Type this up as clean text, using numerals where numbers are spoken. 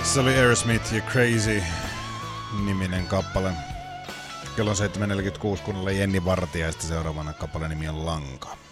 Se oli Aerosmith ja Crazy-niminen kappale. Kello on 7.46, kuunnella Jenni Vartija ja sitten seuraavana kappaleen nimi on Lanka.